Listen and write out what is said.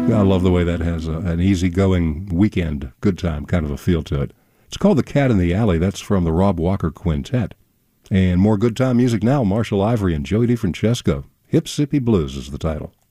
I love the way that has an easygoing weekend, good time kind of a feel to it. It's called The Cat in the Alley. That's from the Rob Walker Quintet. And more good time music now. Marshall Ivory and Joey DeFrancesco. Hip Sippy Blues is the title.